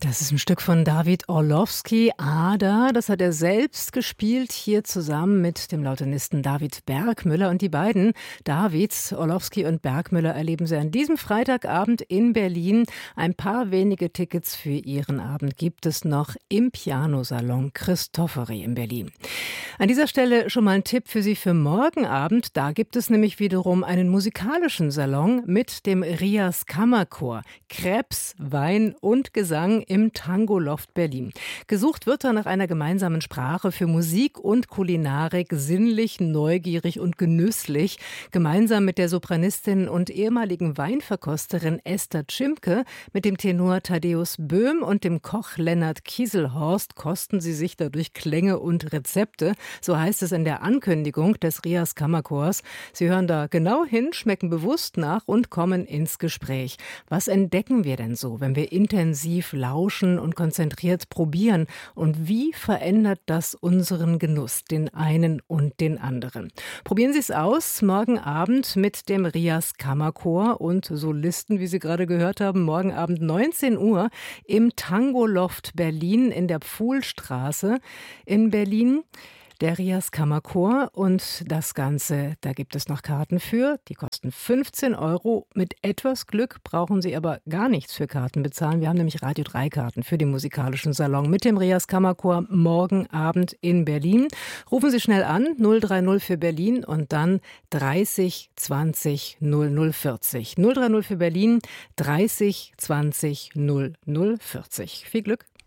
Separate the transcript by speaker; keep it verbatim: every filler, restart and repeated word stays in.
Speaker 1: Das ist ein Stück von David Orlowski, Ada. Das hat er selbst gespielt, hier zusammen mit dem Lautenisten David Bergmüller. Und die beiden, David Orlowski und Bergmüller, erleben Sie an diesem Freitagabend in Berlin. Ein paar wenige Tickets für Ihren Abend gibt es noch im Pianosalon Christofori in Berlin. An dieser Stelle schon mal ein Tipp für Sie für morgen Abend. Da gibt es nämlich wiederum einen musikalischen Salon mit dem Rias Kammerchor. Krebs, Wein und Gesang im Tango Loft Berlin. Gesucht wird da nach einer gemeinsamen Sprache für Musik und Kulinarik, sinnlich, neugierig und genüsslich. Gemeinsam mit der Sopranistin und ehemaligen Weinverkosterin Esther Tschimke, mit dem Tenor Thaddeus Böhm und dem Koch Lennart Kieselhorst kosten sie sich dadurch Klänge und Rezepte. So heißt es in der Ankündigung des Rias Kammerchors. Sie hören da genau hin, schmecken bewusst nach und kommen ins Gespräch. Was entdecken wir denn so, wenn wir intensiv lauschen und konzentriert probieren? Und wie verändert das unseren Genuss, den einen und den anderen? Probieren Sie es aus, morgen Abend mit dem Rias Kammerchor und Solisten, wie Sie gerade gehört haben, morgen Abend neunzehn Uhr im Tango Loft Berlin in der Pfuhlstraße in Berlin. Der Rias Kammerchor und das Ganze, da gibt es noch Karten für, die kosten fünfzehn Euro. Mit etwas Glück brauchen Sie aber gar nichts für Karten bezahlen. Wir haben nämlich Radio drei Karten für den musikalischen Salon mit dem Rias Kammerchor morgen Abend in Berlin. Rufen Sie schnell an, null drei null für Berlin und dann dreißig zwanzig null null vierzig. null drei null für Berlin, dreißig zwanzig null null vierzig. Viel Glück!